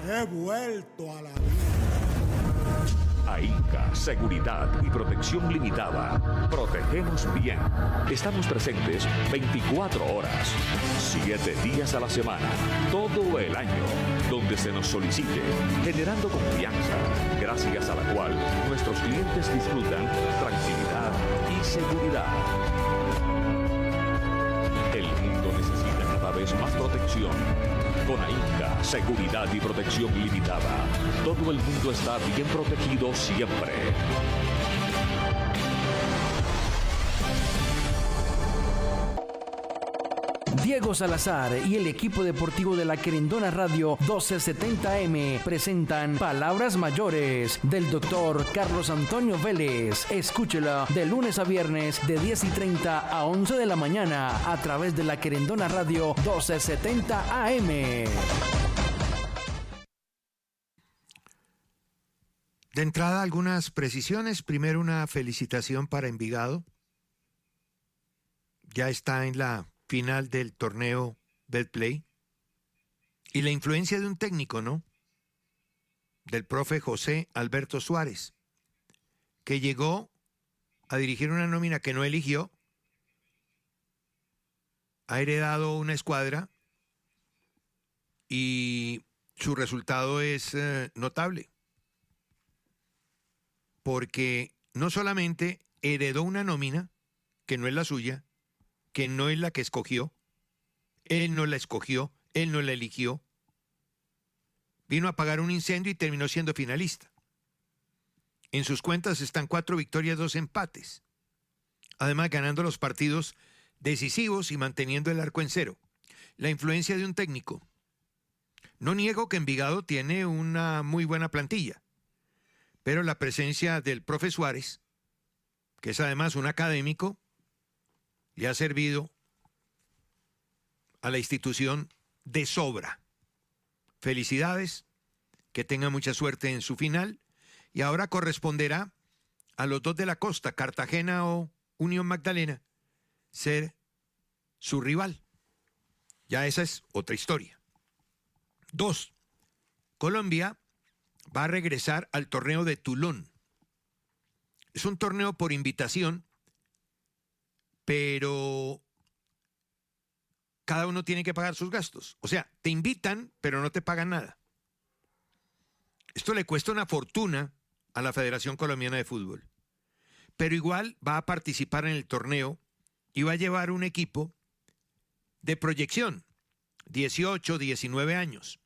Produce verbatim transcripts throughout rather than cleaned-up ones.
He vuelto a la vida. AINCA, Seguridad y Protección Limitada. Protegemos bien. Estamos presentes veinticuatro horas, siete días a la semana, todo el año, donde se nos solicite, generando confianza, gracias a la cual nuestros clientes disfrutan tranquilidad y seguridad. El mundo necesita cada vez más protección. Con AINCA, Seguridad y Protección Limitada, todo el mundo está bien protegido siempre. Diego Salazar y el equipo deportivo de la Querendona Radio doce setenta eme presentan Palabras Mayores del doctor Carlos Antonio Vélez. Escúchela de lunes a viernes de diez y treinta a once de la mañana a través de la Querendona Radio doce setenta A M. De entrada, algunas precisiones. Primero, una felicitación para Envigado. Ya está en la final del torneo Betplay. Y la influencia de un técnico, ¿no? Del profe José Alberto Suárez, que llegó a dirigir una nómina que no eligió, ha heredado una escuadra y su resultado es eh, notable. Porque no solamente heredó una nómina que no es la suya, que no es la que escogió, él no la escogió, él no la eligió, vino a apagar un incendio y terminó siendo finalista. En sus cuentas están cuatro victorias, dos empates, además ganando los partidos decisivos y manteniendo el arco en cero. La influencia de un técnico. No niego que Envigado tiene una muy buena plantilla, pero la presencia del profe Suárez, que es además un académico, le ha servido a la institución de sobra. Felicidades, que tenga mucha suerte en su final, y ahora corresponderá a los dos de la costa, Cartagena o Unión Magdalena, ser su rival. Ya esa es otra historia. Dos, Colombia va a regresar al torneo de Toulon. Es un torneo por invitación, pero cada uno tiene que pagar sus gastos. O sea, te invitan, pero no te pagan nada. Esto le cuesta una fortuna a la Federación Colombiana de Fútbol. Pero igual va a participar en el torneo y va a llevar un equipo de proyección, dieciocho, diecinueve años.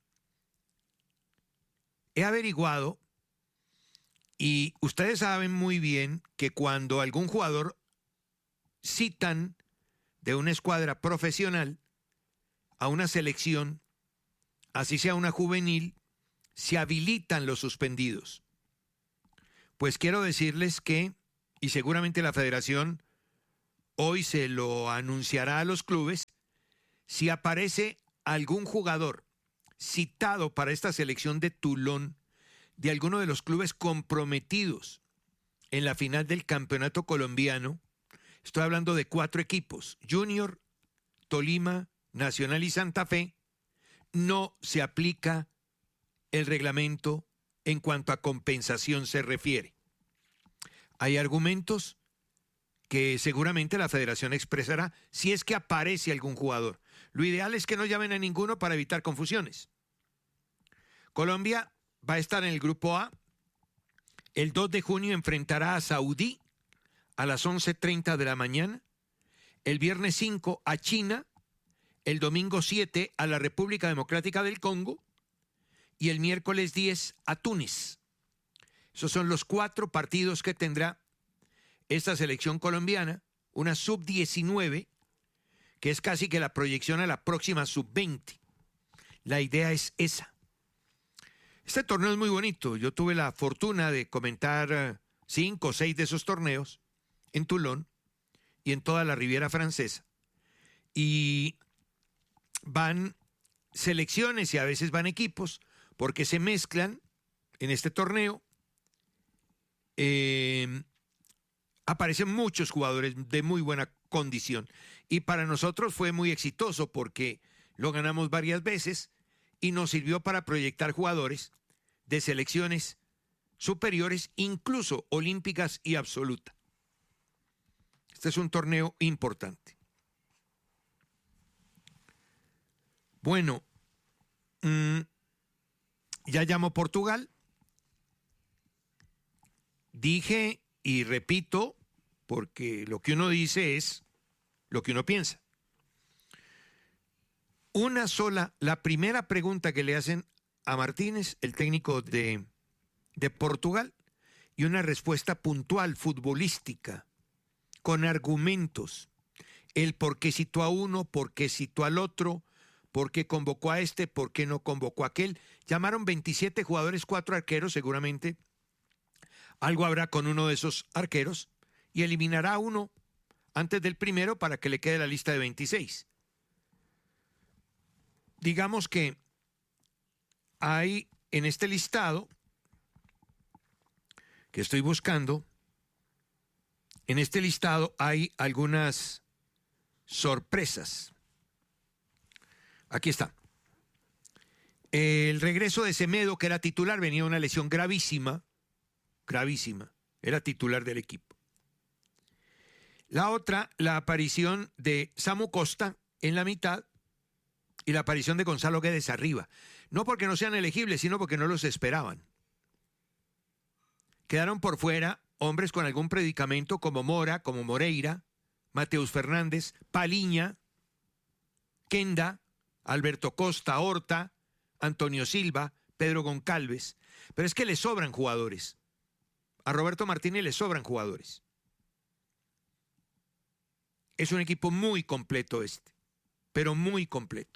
He averiguado, y ustedes saben muy bien que cuando algún jugador citan de una escuadra profesional a una selección, así sea una juvenil, se habilitan los suspendidos. Pues quiero decirles que, y seguramente la federación hoy se lo anunciará a los clubes, si aparece algún jugador citado para esta selección de Toulon de alguno de los clubes comprometidos en la final del campeonato colombiano, estoy hablando de cuatro equipos, Junior, Tolima, Nacional y Santa Fe, no se aplica el reglamento en cuanto a compensación se refiere. Hay argumentos que seguramente la federación expresará si es que aparece algún jugador. Lo ideal es que no llamen a ninguno para evitar confusiones. Colombia va a estar en el grupo A. El dos de junio enfrentará a Saudí a las once treinta de la mañana. El viernes cinco a China. El domingo siete a la República Democrática del Congo. Y el miércoles diez a Túnez. Esos son los cuatro partidos que tendrá esta selección colombiana, una sub diecinueve, que es casi que la proyección a la próxima sub veinte. La idea es esa. Este torneo es muy bonito. Yo tuve la fortuna de comentar cinco o seis de esos torneos en Toulon y en toda la Riviera Francesa. Y van selecciones y a veces van equipos porque se mezclan en este torneo. Eh, aparecen muchos jugadores de muy buena condición y para nosotros fue muy exitoso porque lo ganamos varias veces y nos sirvió para proyectar jugadores de selecciones superiores, incluso olímpicas y absoluta. Este es un torneo importante. Bueno, mmm, ya llamó Portugal. Dije y repito, porque lo que uno dice es lo que uno piensa. Una sola, la primera pregunta que le hacen a Martínez, el técnico de, de Portugal, y una respuesta puntual, futbolística, con argumentos. El por qué citó a uno, por qué citó al otro, por qué convocó a este, por qué no convocó a aquel. Llamaron veintisiete jugadores, cuatro arqueros, seguramente algo habrá con uno de esos arqueros, y eliminará a uno antes del primero para que le quede la lista de veintiséis. Digamos que hay en este listado que estoy buscando, en este listado hay algunas sorpresas. Aquí está. El regreso de Semedo, que era titular, venía de una lesión gravísima, gravísima, era titular del equipo. La otra, la aparición de Samu Costa en la mitad y la aparición de Gonzalo Guedes arriba. No porque no sean elegibles, sino porque no los esperaban. Quedaron por fuera hombres con algún predicamento como Mora, como Moreira, Mateus Fernández, Paliña, Kenda, Alberto Costa, Horta, Antonio Silva, Pedro Goncalves. Pero es que le sobran jugadores. A Roberto Martínez le sobran jugadores. Es un equipo muy completo este, pero muy completo.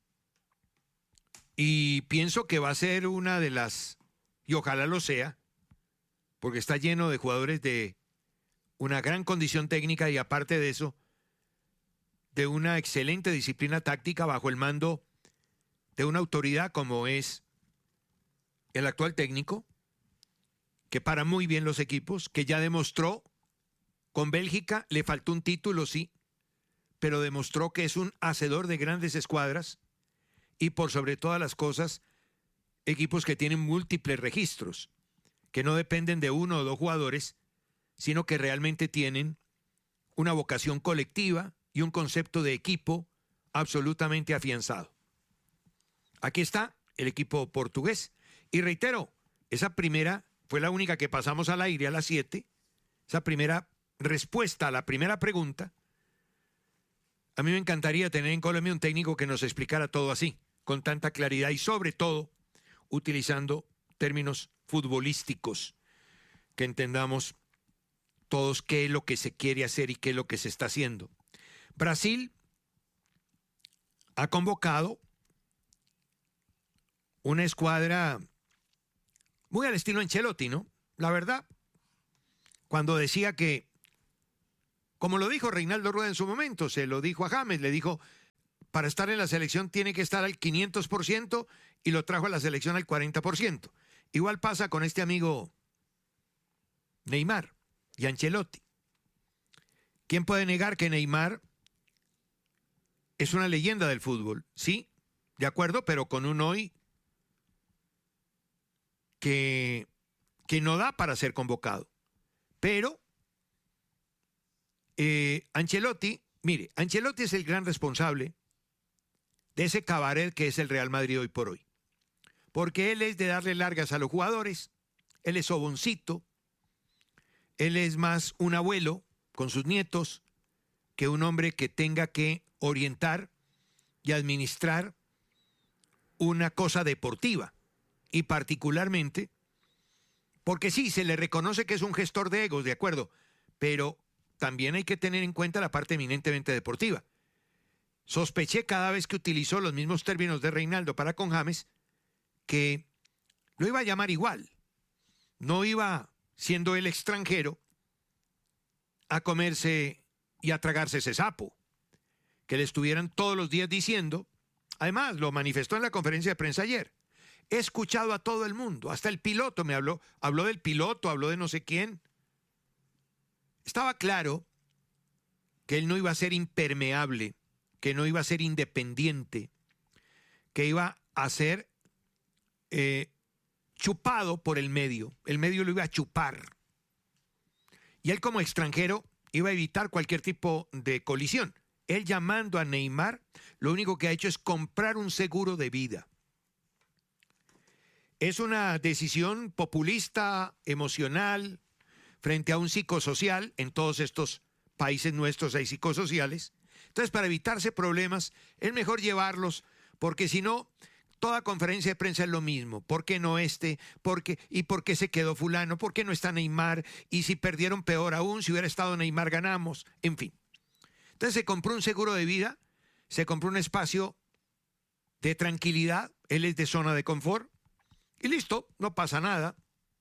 Y pienso que va a ser una de las, y ojalá lo sea, porque está lleno de jugadores de una gran condición técnica y aparte de eso, de una excelente disciplina táctica bajo el mando de una autoridad como es el actual técnico, que para muy bien los equipos, que ya demostró con Bélgica, le faltó un título, sí, pero demostró que es un hacedor de grandes escuadras y por sobre todas las cosas, equipos que tienen múltiples registros, que no dependen de uno o dos jugadores, sino que realmente tienen una vocación colectiva y un concepto de equipo absolutamente afianzado. Aquí está el equipo portugués. Y reitero, esa primera fue la única que pasamos al aire a las siete, esa primera respuesta a la primera pregunta. A mí me encantaría tener en Colombia un técnico que nos explicara todo así, con tanta claridad y sobre todo utilizando términos futbolísticos, que entendamos todos qué es lo que se quiere hacer y qué es lo que se está haciendo. Brasil ha convocado una escuadra muy al estilo Ancelotti, ¿no? La verdad, cuando decía que, como lo dijo Reinaldo Rueda en su momento, se lo dijo a James, le dijo, para estar en la selección tiene que estar al quinientos por ciento y lo trajo a la selección al cuarenta por ciento. Igual pasa con este amigo Neymar y Ancelotti. ¿Quién puede negar que Neymar es una leyenda del fútbol? Sí, de acuerdo, pero con un hoy que, que no da para ser convocado. Pero eh, Ancelotti, mire, Ancelotti es el gran responsable de ese cabaret que es el Real Madrid hoy por hoy. Porque él es de darle largas a los jugadores, él es soboncito, él es más un abuelo con sus nietos que un hombre que tenga que orientar y administrar una cosa deportiva. Y particularmente, porque sí, se le reconoce que es un gestor de egos, de acuerdo, pero también hay que tener en cuenta la parte eminentemente deportiva. Sospeché cada vez que utilizó los mismos términos de Reinaldo para con James, que lo iba a llamar igual. No iba, siendo él extranjero, a comerse y a tragarse ese sapo, que le estuvieran todos los días diciendo. Además, lo manifestó en la conferencia de prensa ayer. He escuchado a todo el mundo, hasta el piloto me habló, habló del piloto, habló de no sé quién. Estaba claro que él no iba a ser impermeable, que no iba a ser independiente, que iba a ser eh, chupado por el medio. El medio lo iba a chupar. Y él como extranjero iba a evitar cualquier tipo de colisión. Él llamando a Neymar, lo único que ha hecho es comprar un seguro de vida. Es una decisión populista, emocional, frente a un psicosocial. En todos estos países nuestros hay psicosociales. Entonces, para evitarse problemas, es mejor llevarlos, porque si no, toda conferencia de prensa es lo mismo. ¿Por qué no este? ¿Por qué? ¿Y por qué se quedó fulano? ¿Por qué no está Neymar? Y si perdieron, peor aún, si hubiera estado Neymar, ganamos. En fin. Entonces se compró un seguro de vida, se compró un espacio de tranquilidad, él es de zona de confort, y listo, no pasa nada.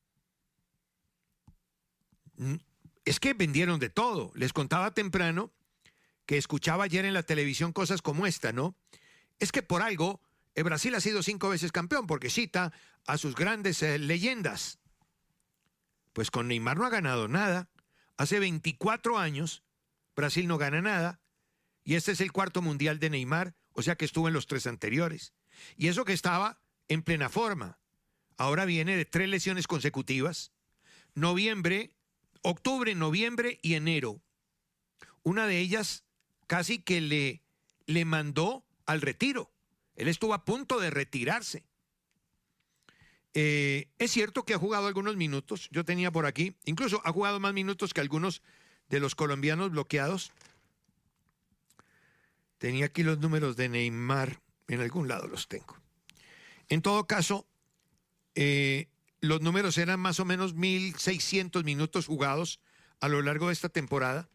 Es que vendieron de todo. Les contaba temprano que escuchaba ayer en la televisión cosas como esta, ¿no? Es que por algo el Brasil ha sido cinco veces campeón, porque cita a sus grandes eh, leyendas. Pues con Neymar no ha ganado nada. Hace veinticuatro años Brasil no gana nada, y este es el cuarto mundial de Neymar, o sea que estuvo en los tres anteriores. Y eso que estaba en plena forma. Ahora viene de tres lesiones consecutivas, noviembre, octubre, noviembre y enero. Una de ellas casi que le, le mandó al retiro. Él estuvo a punto de retirarse. Eh, es cierto que ha jugado algunos minutos, yo tenía por aquí, incluso ha jugado más minutos que algunos de los colombianos bloqueados. Tenía aquí los números de Neymar, en algún lado los tengo. En todo caso, eh, los números eran más o menos mil seiscientos minutos jugados a lo largo de esta temporada.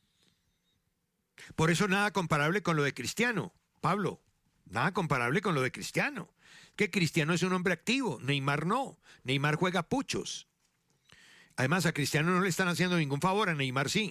Por eso nada comparable con lo de Cristiano, Pablo, nada comparable con lo de Cristiano. Que Cristiano es un hombre activo, Neymar no, Neymar juega puchos. Además, a Cristiano no le están haciendo ningún favor, a Neymar sí.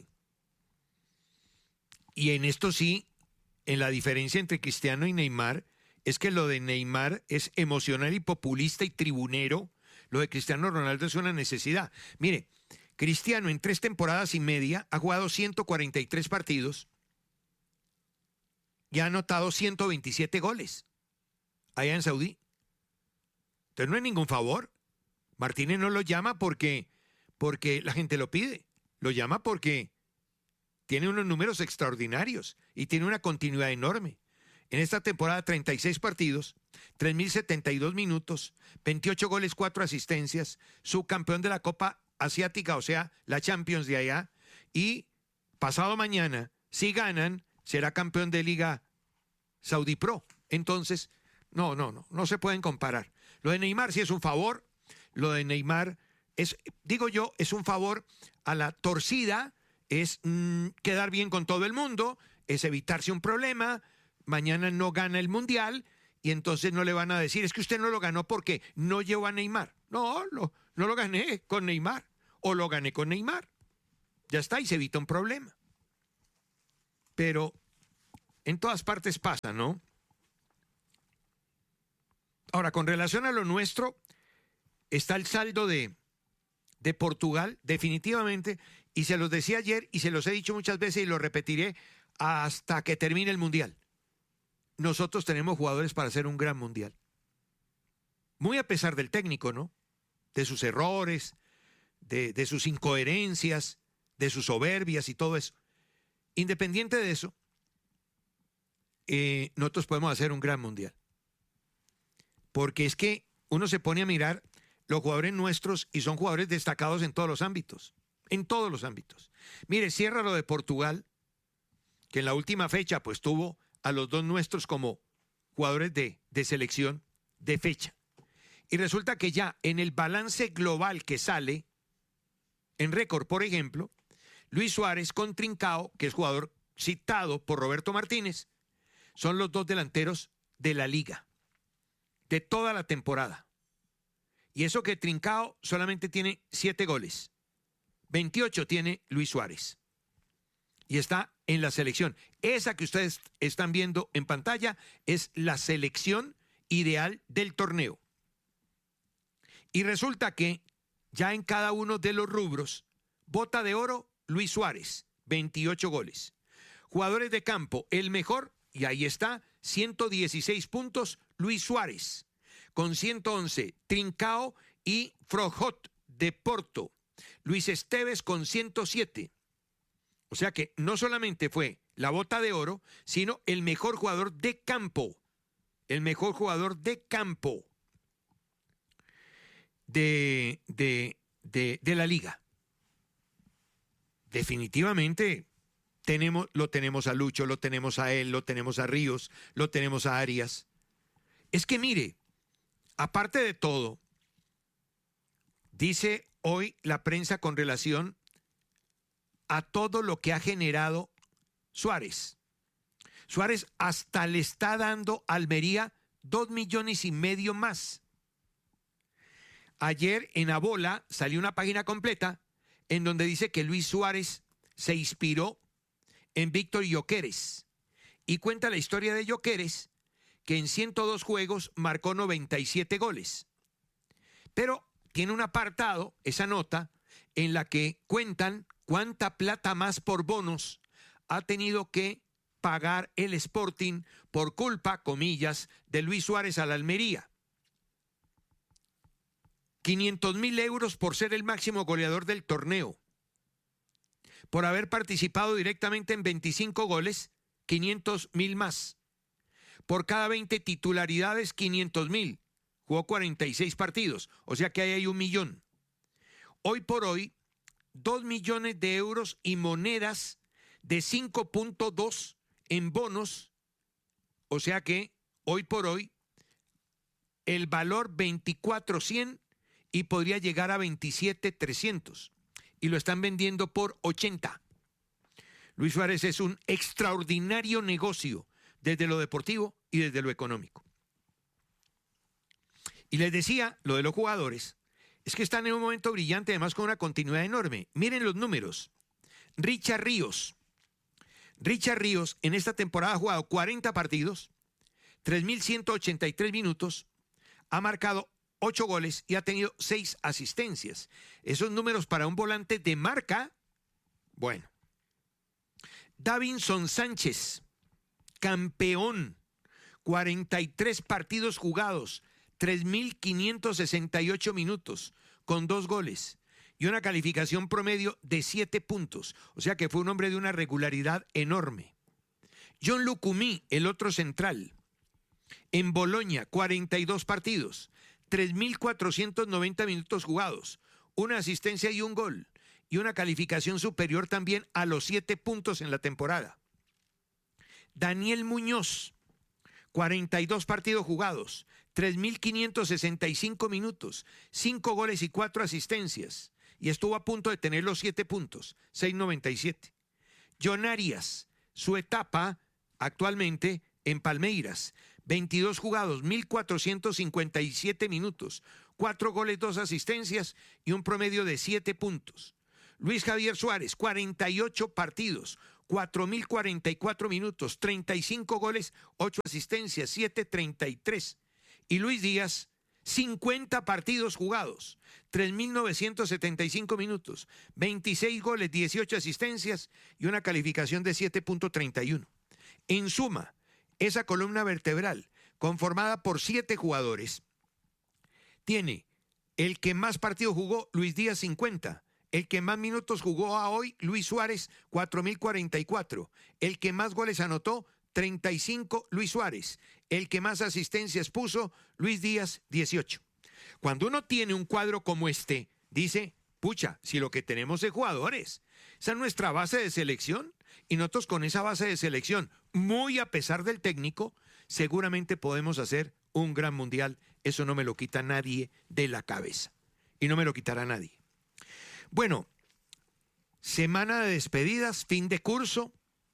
Y en esto sí, en la diferencia entre Cristiano y Neymar, es que lo de Neymar es emocional y populista y tribunero. Lo de Cristiano Ronaldo es una necesidad. Mire, Cristiano en tres temporadas y media ha jugado ciento cuarenta y tres partidos y ha anotado ciento veintisiete goles allá en Saudí. Entonces no es ningún favor. Martínez no lo llama porque... porque la gente lo pide, lo llama porque tiene unos números extraordinarios y tiene una continuidad enorme. En esta temporada, treinta y seis partidos, tres mil setenta y dos minutos, veintiocho goles, cuatro asistencias, subcampeón de la Copa Asiática, o sea, la Champions de allá, y pasado mañana, si ganan, será campeón de Liga Saudi Pro. Entonces, no, no, no, no se pueden comparar. Lo de Neymar sí es un favor, lo de Neymar... Es, digo yo, es un favor a la torcida, es mmm, quedar bien con todo el mundo, es evitarse un problema. Mañana no gana el Mundial y entonces no le van a decir, es que usted no lo ganó porque no llevó a Neymar. No, no, no lo gané con Neymar o lo gané con Neymar. Ya está, y se evita un problema. Pero en todas partes pasa, ¿no? Ahora, con relación a lo nuestro, está el saldo de... de Portugal, definitivamente, y se los decía ayer y se los he dicho muchas veces y lo repetiré hasta que termine el Mundial. Nosotros tenemos jugadores para hacer un gran Mundial. Muy a pesar del técnico, ¿no? De sus errores, de, de sus incoherencias, de sus soberbias y todo eso. Independiente de eso, eh, nosotros podemos hacer un gran Mundial. Porque es que uno se pone a mirar los jugadores nuestros y son jugadores destacados en todos los ámbitos, en todos los ámbitos. Mire, cierra lo de Portugal, que en la última fecha pues tuvo a los dos nuestros como jugadores de, de selección de fecha. Y resulta que ya en el balance global que sale, en récord, por ejemplo, Luis Suárez con Trincao, que es jugador citado por Roberto Martínez, son los dos delanteros de la liga, de toda la temporada. Y eso que Trincao solamente tiene siete goles. veintiocho tiene Luis Suárez. Y está en la selección. Esa que ustedes están viendo en pantalla es la selección ideal del torneo. Y resulta que ya en cada uno de los rubros, bota de oro, Luis Suárez, veintiocho goles. Jugadores de campo, el mejor, y ahí está, ciento dieciséis puntos, Luis Suárez. Con ciento once, Trincao y Frojot de Porto. Luis Esteves con ciento siete. O sea que no solamente fue la bota de oro, sino el mejor jugador de campo. El mejor jugador de campo de, de, de, de la liga. Definitivamente tenemos, lo tenemos a Lucho, lo tenemos a él, lo tenemos a Ríos, lo tenemos a Arias. Es que mire, aparte de todo, dice hoy la prensa con relación a todo lo que ha generado Suárez. Suárez hasta le está dando a Almería dos millones y medio más. Ayer en Abola salió una página completa en donde dice que Luis Suárez se inspiró en Víctor Gyökeres y cuenta la historia de Gyökeres, que en ciento dos juegos marcó noventa y siete goles. Pero tiene un apartado, esa nota, en la que cuentan cuánta plata más por bonos ha tenido que pagar el Sporting por culpa, comillas, de Luis Suárez a la Almería. quinientos mil euros por ser el máximo goleador del torneo. Por haber participado directamente en veinticinco goles, quinientos mil más. Por cada veinte titularidades, quinientos mil. Jugó cuarenta y seis partidos, o sea que ahí hay un millón. Hoy por hoy, dos millones de euros y monedas de cinco punto dos en bonos, o sea que hoy por hoy el valor veinticuatro cien y podría llegar a veintisiete trescientos y lo están vendiendo por ochenta. Luis Suárez es un extraordinario negocio desde lo deportivo y desde lo económico. Y les decía, lo de los jugadores, es que están en un momento brillante, además con una continuidad enorme. Miren los números. Richard Ríos. Richard Ríos en esta temporada ha jugado cuarenta partidos, tres mil ciento ochenta y tres minutos, ha marcado ocho goles y ha tenido seis asistencias. Esos números para un volante de marca, bueno. Davinson Sánchez, campeón, cuarenta y tres partidos jugados, tres mil quinientos sesenta y ocho minutos, con dos goles y una calificación promedio de siete puntos. O sea que fue un hombre de una regularidad enorme. John Lucumí, el otro central, en Boloña, cuarenta y dos partidos, tres mil cuatrocientos noventa minutos jugados, una asistencia y un gol, y una calificación superior también a los siete puntos en la temporada. Daniel Muñoz, cuarenta y dos partidos jugados, tres mil quinientos sesenta y cinco minutos, cinco goles y cuatro asistencias, y estuvo a punto de tener los siete puntos, seis noventa y siete. John Arias, su etapa actualmente en Palmeiras, veintidós jugados, mil cuatrocientos cincuenta y siete minutos, cuatro goles, dos asistencias y un promedio de siete puntos. Luis Javier Suárez, cuarenta y ocho partidos, cuatro mil cuarenta y cuatro minutos, treinta y cinco goles, ocho asistencias, siete treinta y tres. Y Luis Díaz, cincuenta partidos jugados, tres mil novecientos setenta y cinco minutos, veintiséis goles, dieciocho asistencias y una calificación de siete punto treinta y uno. En suma, esa columna vertebral, conformada por siete jugadores, tiene el que más partidos jugó, Luis Díaz, cincuenta. El que más minutos jugó a hoy, Luis Suárez, cuatro mil cuarenta y cuatro. El que más goles anotó, treinta y cinco, Luis Suárez. El que más asistencias puso, Luis Díaz, dieciocho. Cuando uno tiene un cuadro como este, dice, pucha, si lo que tenemos es jugadores, esa es nuestra base de selección, y nosotros con esa base de selección, muy a pesar del técnico, seguramente podemos hacer un gran mundial. Eso no me lo quita nadie de la cabeza, y no me lo quitará nadie. Bueno, semana de despedidas, fin de curso.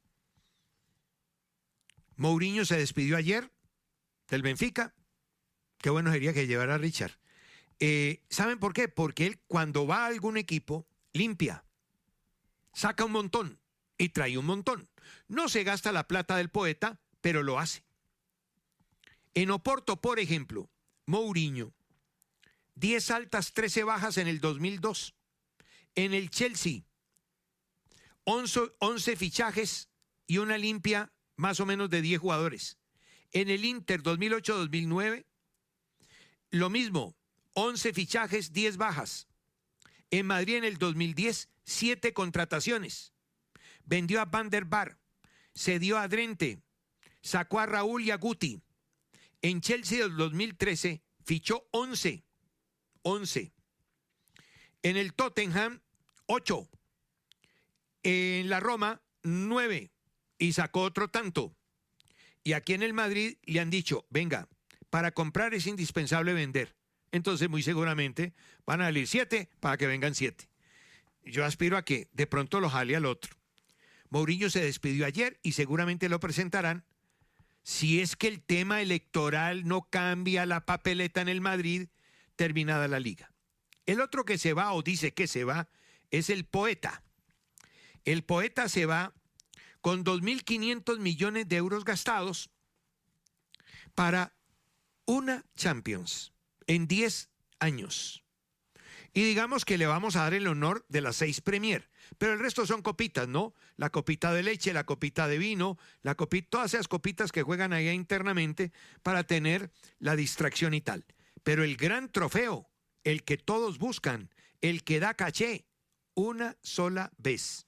Mourinho se despidió ayer del Benfica. Qué bueno sería que llevara a Richard. Eh, ¿Saben por qué? Porque él cuando va a algún equipo, limpia, saca un montón y trae un montón. No se gasta la plata del poeta, pero lo hace. En Oporto, por ejemplo, Mourinho, diez altas, trece bajas en el dos mil dos. En el Chelsea, once, once fichajes y una limpia más o menos de diez jugadores. En el Inter dos mil ocho dos mil nueve, lo mismo, once fichajes, diez bajas. En Madrid en el dos mil diez, siete contrataciones. Vendió a Van der Bar, cedió a Drente, sacó a Raúl y a Guti. En Chelsea del dos mil trece fichó once. once. En el Tottenham, ocho. En la Roma, nueve. Y sacó otro tanto. Y aquí en el Madrid le han dicho, venga, para comprar es indispensable vender. Entonces muy seguramente van a salir siete para que vengan siete. Yo aspiro a que de pronto lo jale al otro. Mourinho se despidió ayer y seguramente lo presentarán. Si es que el tema electoral no cambia la papeleta en el Madrid, terminada la liga. El otro que se va o dice que se va es el Poeta. El Poeta se va con dos mil quinientos millones de euros gastados para una Champions en diez años. Y digamos que le vamos a dar el honor de las seis Premier, pero el resto son copitas, ¿no? La copita de leche, la copita de vino, la copita, todas esas copitas que juegan allá internamente para tener la distracción y tal. Pero el gran trofeo, el que todos buscan, el que da caché, una sola vez.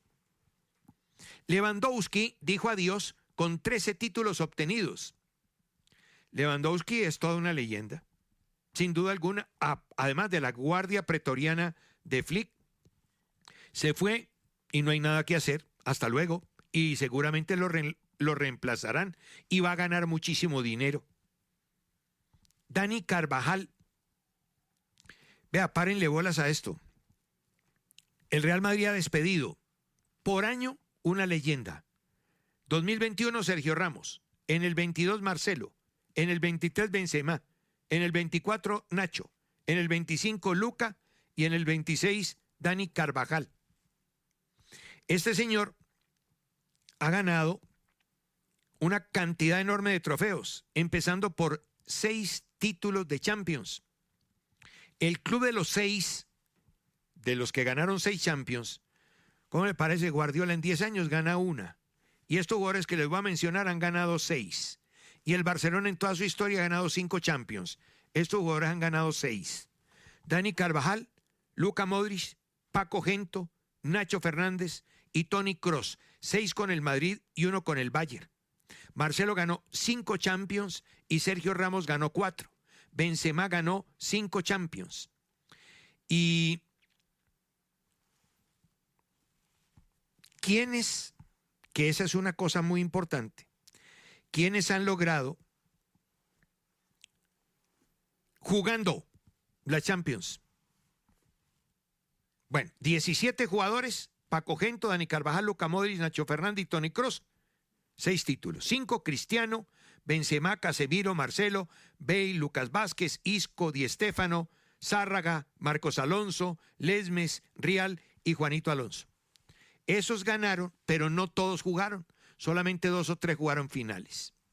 Lewandowski dijo adiós con trece títulos obtenidos. Lewandowski es toda una leyenda, sin duda alguna, a, además de la guardia pretoriana de Flick. Se fue y no hay nada que hacer, hasta luego, y seguramente lo, re, lo reemplazarán y va a ganar muchísimo dinero. Dani Carvajal, vea, párenle bolas a esto. El Real Madrid ha despedido por año una leyenda. dos mil veintiuno Sergio Ramos, en el veintidós Marcelo, en el veintitrés Benzema, en el veinticuatro Nacho, en el veinticinco Luka y en el veintiséis Dani Carvajal. Este señor ha ganado una cantidad enorme de trofeos, empezando por seis títulos de Champions. El club de los seis, de los que ganaron seis Champions, ¿cómo le parece? Guardiola en diez años gana una. Y estos jugadores que les voy a mencionar han ganado seis. Y el Barcelona en toda su historia ha ganado cinco Champions. Estos jugadores han ganado seis. Dani Carvajal, Luka Modric, Paco Gento, Nacho Fernández y Toni Kroos. Seis con el Madrid y uno con el Bayern. Marcelo ganó cinco Champions y Sergio Ramos ganó cuatro. Benzema ganó cinco Champions. Y ¿quiénes, que esa es una cosa muy importante, quiénes han logrado jugando la Champions? Bueno, diecisiete jugadores, Paco Gento, Dani Carvajal, Luka Modric, Nacho Fernández y Toni Kroos. Seis títulos. Cinco Cristiano, Benzema, Casemiro, Marcelo, Bale, Lucas Vázquez, Isco, Di Stéfano, Zárraga, Marcos Alonso, Lesmes, Rial y Juanito Alonso. Esos ganaron, pero no todos jugaron. Solamente dos o tres jugaron finales.